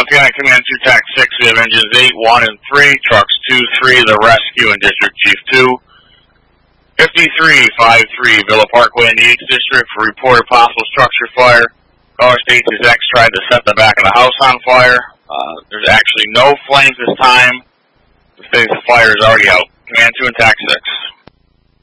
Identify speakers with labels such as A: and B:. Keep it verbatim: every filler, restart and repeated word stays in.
A: Pontiac Command two, Tac six, we have engines eight, one, and three, trucks two, three, the rescue, and District Chief two. fifty-three five three, Villa Parkway in the eighth District for reported possible structure fire. Caller states his ex tried to set the back of the house on fire. Uh, there's actually no flames this time. The state's fire is already out. Command two and Tac six.